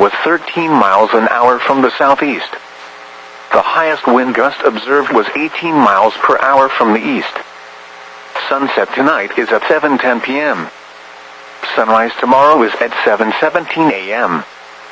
was 13 miles an hour from the southeast. The highest wind gust observed was 18 miles per hour from the east. Sunset tonight is at 7:10 p.m. Sunrise tomorrow is at 7:17 a.m.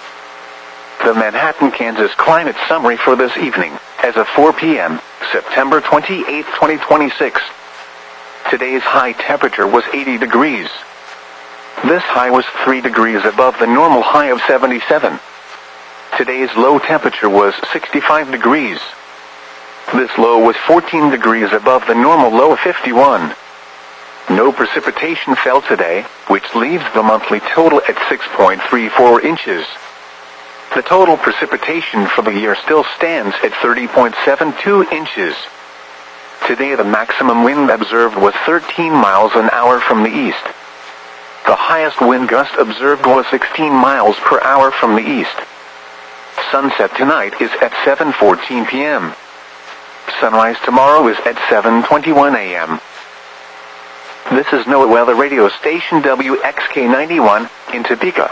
The Manhattan, Kansas climate summary for this evening, as of 4 p.m., September 28, 2026. Today's high temperature was 80 degrees. This high was 3 degrees above the normal high of 77. Today's low temperature was 65 degrees. This low was 14 degrees above the normal low of 51. No precipitation fell today, which leaves the monthly total at 6.34 inches. The total precipitation for the year still stands at 30.72 inches. Today the maximum wind observed was 13 miles an hour from the east. The highest wind gust observed was 16 miles per hour from the east. Sunset tonight is at 7:14 p.m. Sunrise tomorrow is at 7:21 a.m. This is NOAA Weather Radio Station WXK91 in Topeka.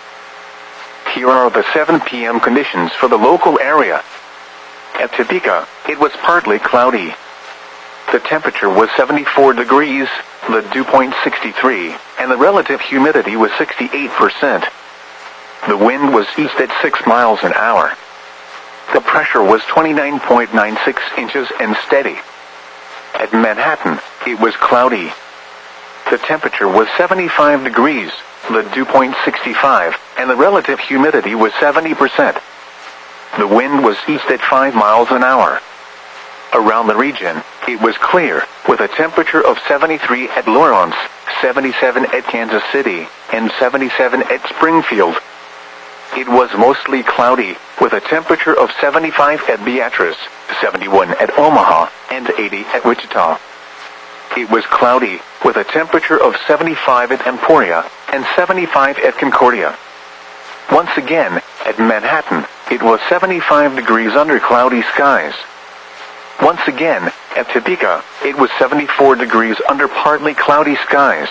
Here are the 7 p.m. conditions for the local area. At Topeka, it was partly cloudy. The temperature was 74 degrees, the dew point 63, and the relative humidity was 68%. The wind was east at 6 miles an hour. The pressure was 29.96 inches and steady. At Manhattan, it was cloudy. The temperature was 75 degrees, the dew point 65, and the relative humidity was 70%. The wind was east at 5 miles an hour. Around the region, it was clear, with a temperature of 73 at Lawrence, 77 at Kansas City, and 77 at Springfield. It was mostly cloudy, with a temperature of 75 at Beatrice, 71 at Omaha, and 80 at Wichita. It was cloudy, with a temperature of 75 at Emporia, and 75 at Concordia. Once again, at Manhattan, it was 75 degrees under cloudy skies. Once again, at Topeka, it was 74 degrees under partly cloudy skies.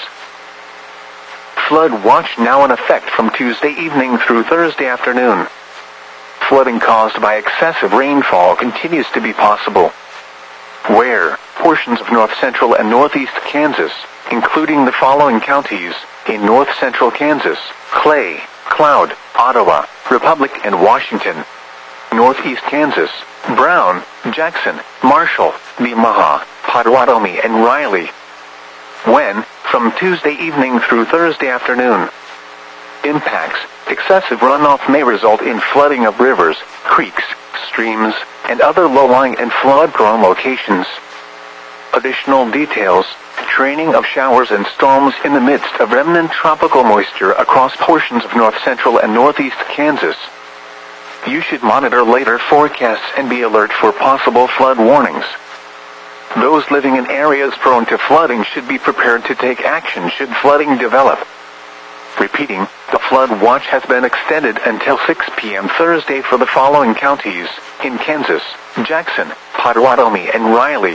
Flood watch now in effect from Tuesday evening through Thursday afternoon. Flooding caused by excessive rainfall continues to be possible. Where portions of north-central and northeast Kansas, including the following counties, in north-central Kansas: Clay, Cloud, Ottawa, Republic, and Washington. Northeast Kansas: Brown, Jackson, Marshall, Nemaha, Potawatomi, and Riley. When? From Tuesday evening through Thursday afternoon. Impacts: excessive runoff may result in flooding of rivers, creeks, streams, and other low-lying and flood-prone locations. Additional details: training of showers and storms in the midst of remnant tropical moisture across portions of north-central and northeast Kansas. You should monitor later forecasts and be alert for possible flood warnings. Those living in areas prone to flooding should be prepared to take action should flooding develop. Repeating, the flood watch has been extended until 6 p.m. Thursday for the following counties, in Kansas: Jackson, Potawatomi, and Riley.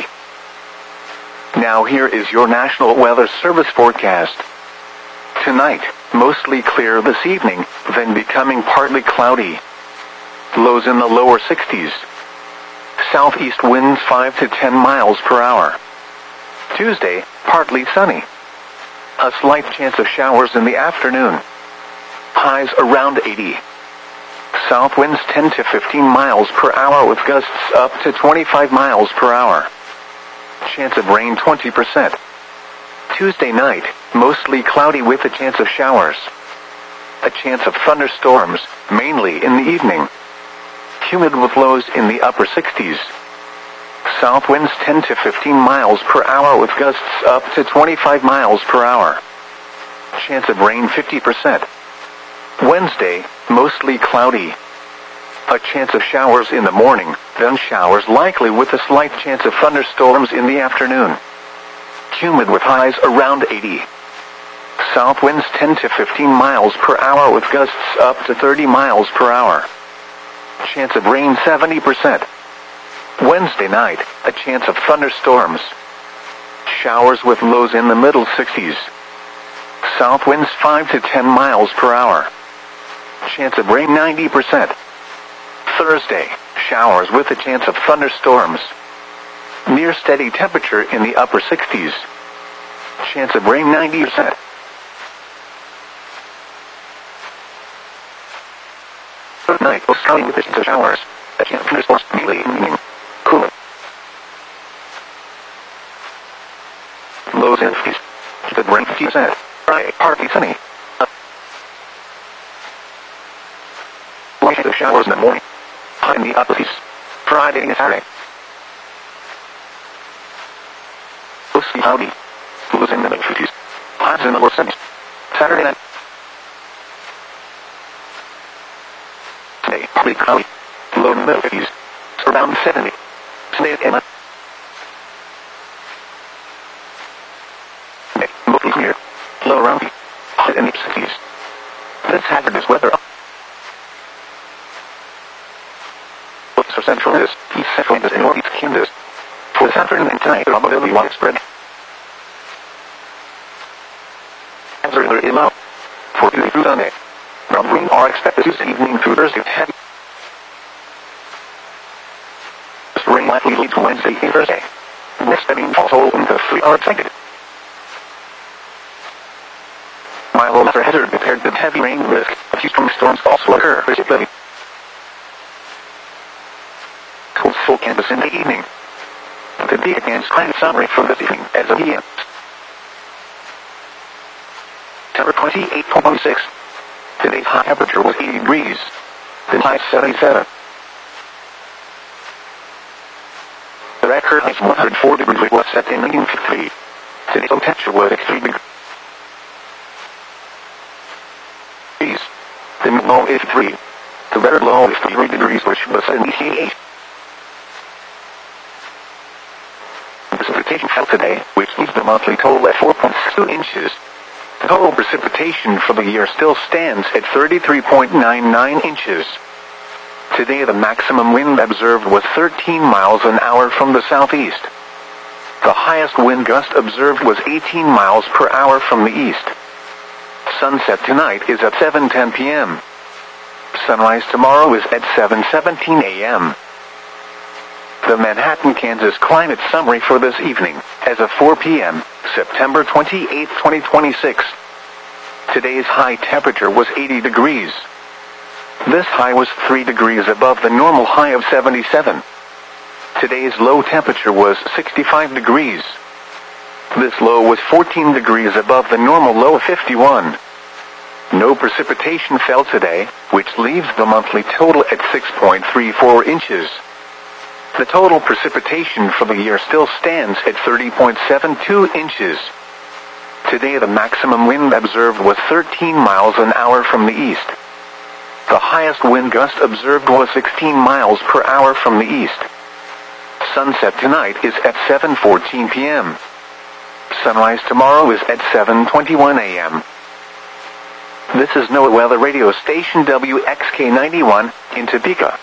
Now here is your National Weather Service forecast. Tonight, mostly clear this evening, then becoming partly cloudy. Lows in the lower 60s. Southeast winds 5 to 10 miles per hour. Tuesday, partly sunny. A slight chance of showers in the afternoon. Highs around 80. South winds 10 to 15 miles per hour with gusts up to 25 miles per hour. Chance of rain 20%. Tuesday night, mostly cloudy with a chance of showers. A chance of thunderstorms, mainly in the evening. Humid with lows in the upper 60s. South winds 10 to 15 miles per hour with gusts up to 25 miles per hour. Chance of rain 50%. Wednesday, mostly cloudy. A chance of showers in the morning, then showers likely with a slight chance of thunderstorms in the afternoon. Humid with highs around 80. South winds 10 to 15 miles per hour with gusts up to 30 miles per hour. Chance of rain 70%. Wednesday night, a chance of thunderstorms. Showers with lows in the middle 60s. South winds 5 to 10 miles per hour. Chance of rain 90%. Thursday, showers with a chance of thunderstorms. Near steady temperature in the upper 60s. Chance of rain 90%. Tonight, will start with a chance of showers. A chance of thunderstorms late in the evening. Cooler. Lows in 50s. The rain 50%. Friday, partly sunny. Light of showers in the morning. High in the upper 50s. Friday and Saturday. Mostly cloudy. Lows in the mid 50s. Highs in the low 70s. Saturday night. Sunday, partly cloudy. Low in the mid 50s. Around 70. Sunday at Emma. Mostly clear. Low around 50. High in the 60s. This hazardous weather. For central Kansas, east central Kansas, and northeast Kansas. For this afternoon and tonight, probability widespread. Hazard is low. For Tuesday through Sunday, ground rain are expected Tuesday evening through Thursday. Heavy rain likely leads to Wednesday and Thursday. Next rainfall total in the 3 are expected. Mild weather hazard compared with heavy rain risk. A few strong storms also occur, particularly coastal Kansas in the evening. The day against climate summary for this evening as of PM. Temperature 28.16. Today's high temperature was 80 degrees. The high 77. The record high 104 degrees was set in 1953. Today's low temperature was 63 degrees. The low is 3. The record low is 33 degrees, which was set in 1988. Precipitation fell today, which leaves the monthly total at 4.2 inches. Total precipitation for the year still stands at 33.99 inches. Today the maximum wind observed was 13 miles an hour from the southeast. The highest wind gust observed was 18 miles per hour from the east. Sunset tonight is at 7:10 p.m. Sunrise tomorrow is at 7:17 a.m. The Manhattan, Kansas climate summary for this evening, as of 4 p.m., September 28, 2026. Today's high temperature was 80 degrees. This high was 3 degrees above the normal high of 77. Today's low temperature was 65 degrees. This low was 14 degrees above the normal low of 51. No precipitation fell today, which leaves the monthly total at 6.34 inches. The total precipitation for the year still stands at 30.72 inches. Today the maximum wind observed was 13 miles an hour from the east. The highest wind gust observed was 16 miles per hour from the east. Sunset tonight is at 7:14 p.m. Sunrise tomorrow is at 7:21 a.m. This is NOAA Weather Radio Station WXK91 in Topeka.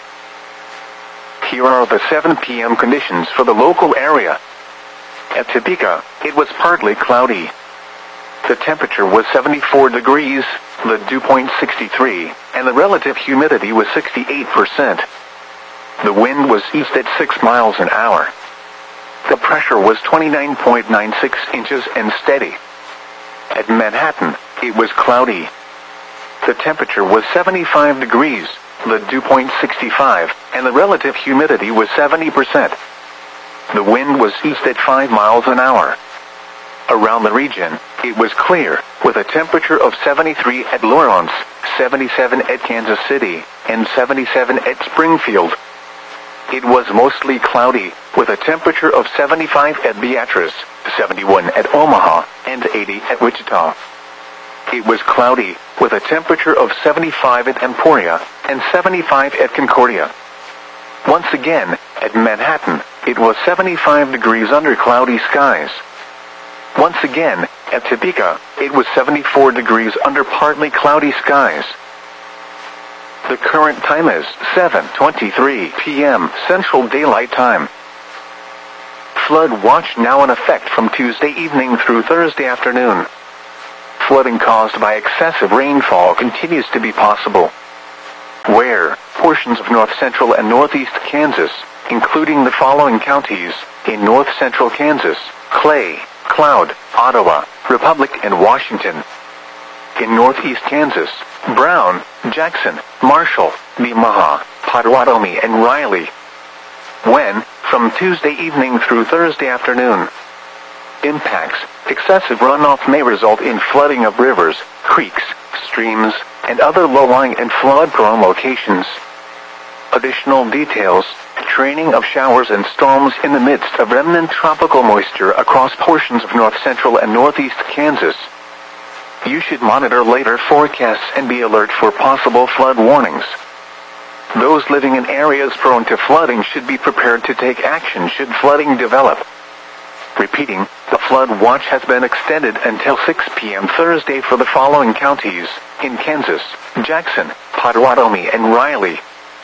Here are the 7 p.m. conditions for the local area. At Topeka, it was partly cloudy. The temperature was 74 degrees, the dew point 63, and the relative humidity was 68%. The wind was east at 6 miles an hour. The pressure was 29.96 inches and steady. At Manhattan, it was cloudy. The temperature was 75 degrees, the dew point 65, and the relative humidity was 70%. The wind was east at 5 miles an hour. Around the region, it was clear, with a temperature of 73 at Lawrence, 77 at Kansas City, and 77 at Springfield. It was mostly cloudy, with a temperature of 75 at Beatrice, 71 at Omaha, and 80 at Wichita. It was cloudy, with a temperature of 75 at Emporia, and 75 at Concordia. Once again, at Manhattan, it was 75 degrees under cloudy skies. Once again, at Topeka, it was 74 degrees under partly cloudy skies. The current time is 7:23 p.m. Central Daylight Time. Flood watch now in effect from Tuesday evening through Thursday afternoon. Flooding caused by excessive rainfall continues to be possible. portions of north central and northeast Kansas, including the following counties: in north central Kansas, Clay, Cloud, Ottawa, Republic, and Washington. In northeast Kansas, Brown, Jackson, Marshall, Nemaha, Potawatomi, and Riley. When, from Tuesday evening through Thursday afternoon. Impacts: excessive runoff may result in flooding of rivers, creeks, streams, and other low-lying and flood-prone locations. Additional details: training of showers and storms in the midst of remnant tropical moisture across portions of north central and northeast Kansas. You should monitor later forecasts and be alert for possible flood warnings. Those living in areas prone to flooding should be prepared to take action should flooding develop. Repeating, the flood watch has been extended until 6 p.m. Thursday for the following counties: in Kansas, Jackson, Potawatomi, and Riley.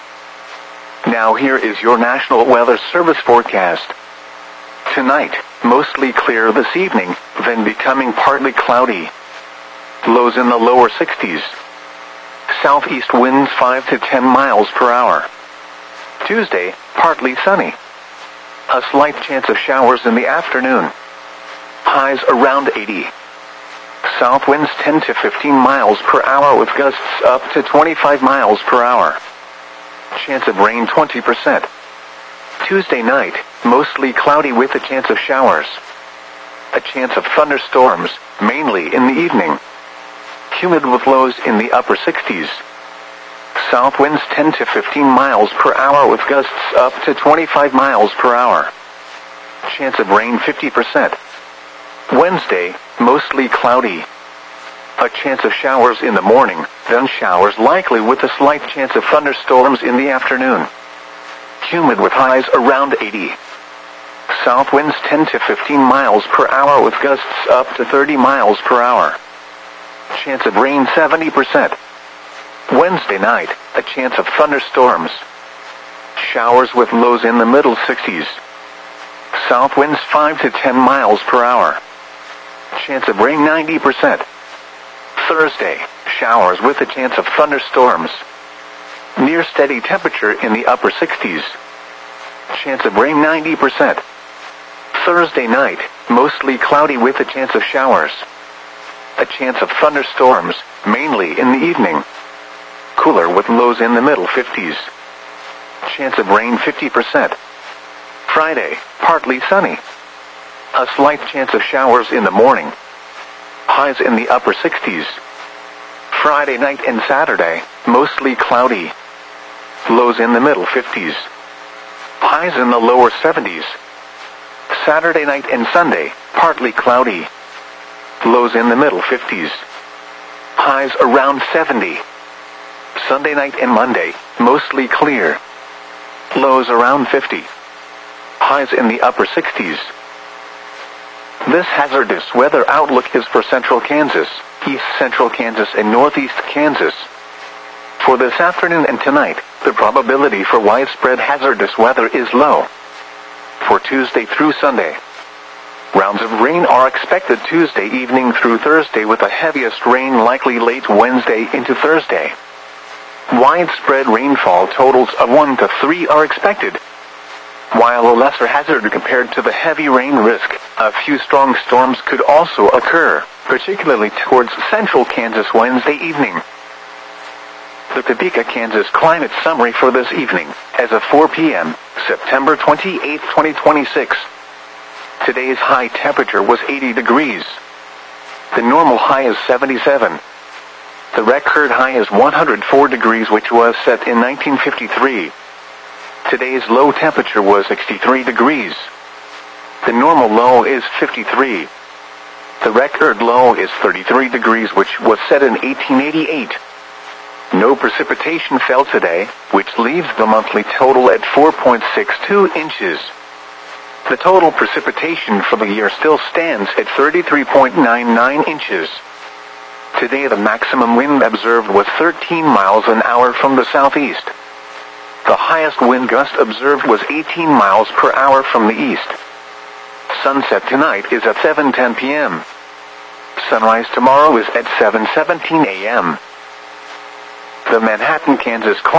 Now here is your National Weather Service forecast. Tonight, mostly clear this evening, then becoming partly cloudy. Lows in the lower 60s. Southeast winds 5 to 10 miles per hour. Tuesday, partly sunny. A slight chance of showers in the afternoon. Highs around 80. South winds 10 to 15 miles per hour with gusts up to 25 miles per hour. Chance of rain 20%. Tuesday night, mostly cloudy with a chance of showers. A chance of thunderstorms, mainly in the evening. Humid with lows in the upper 60s. South winds 10 to 15 miles per hour with gusts up to 25 miles per hour. Chance of rain 50%. Wednesday, mostly cloudy. A chance of showers in the morning, then showers likely with a slight chance of thunderstorms in the afternoon. Humid with highs around 80. South winds 10 to 15 miles per hour with gusts up to 30 miles per hour. Chance of rain 70%. Wednesday night, a chance of thunderstorms. Showers with lows in the middle 60s. South winds 5 to 10 miles per hour. Chance of rain 90%. Thursday, showers with a chance of thunderstorms. Near steady temperature in the upper 60s. Chance of rain 90%. Thursday night, mostly cloudy with a chance of showers. A chance of thunderstorms, mainly in the evening. Cooler with lows in the middle 50s. Chance of rain 50%. Friday, partly sunny. A slight chance of showers in the morning. Highs in the upper 60s. Friday night and Saturday, mostly cloudy. Lows in the middle 50s. Highs in the lower 70s. Saturday night and Sunday, partly cloudy. Lows in the middle 50s. Highs around 70. Sunday night and Monday, mostly clear. Lows around 50. Highs in the upper 60s. This hazardous weather outlook is for central Kansas, east central Kansas, and northeast Kansas. For this afternoon and tonight, the probability for widespread hazardous weather is low. For Tuesday through Sunday, rounds of rain are expected Tuesday evening through Thursday, with the heaviest rain likely late Wednesday into Thursday. Widespread rainfall totals of 1 to 3 are expected. While a lesser hazard compared to the heavy rain risk, a few strong storms could also occur, particularly towards central Kansas Wednesday evening. The Topeka, Kansas climate summary for this evening, as of 4 p.m., September 28, 2026. Today's high temperature was 80 degrees. The normal high is 77. The record high is 104 degrees, which was set in 1953. Today's low temperature was 63 degrees. The normal low is 53. The record low is 33 degrees, which was set in 1888. No precipitation fell today, which leaves the monthly total at 4.62 inches. The total precipitation for the year still stands at 33.99 inches. Today the maximum wind observed was 13 miles an hour from the southeast. The highest wind gust observed was 18 miles per hour from the east. Sunset tonight is at 7:10 p.m. Sunrise tomorrow is at 7:17 a.m. The Manhattan, Kansas